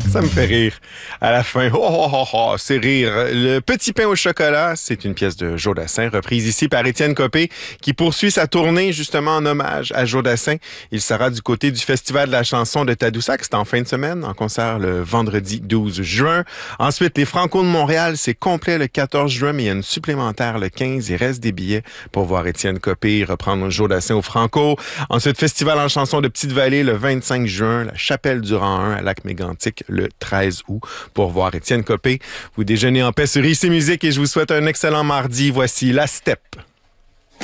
Ça me fait rire. À la fin, c'est rire. Le petit pain au chocolat, c'est une pièce de Jodassin, reprise ici par Étienne Copé, qui poursuit sa tournée justement en hommage à Jodassin. Il sera du côté du Festival de la chanson de Tadoussac, c'est en fin de semaine, en concert le vendredi 12 juin. Ensuite, les Franco de Montréal, c'est complet le 14 juin, mais il y a une supplémentaire le 15. Il reste des billets pour voir Étienne Copé reprendre Jodassin au Franco. Ensuite, Festival en chanson de Petite-Vallée le 25 juin, la Chapelle du Rang 1 à Lac-Mégantic le 13 août pour voir Étienne Copé. Vous déjeunez en paix sur IC Musique et je vous souhaite un excellent mardi. Voici La Steppe.